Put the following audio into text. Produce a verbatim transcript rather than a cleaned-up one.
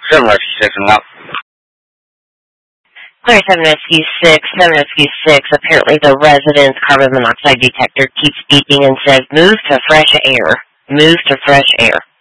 seven Rescue six and out. Clear seven Rescue six, seven Rescue six. Apparently the resident's carbon monoxide detector keeps beeping and says, move to fresh air. Move to fresh air.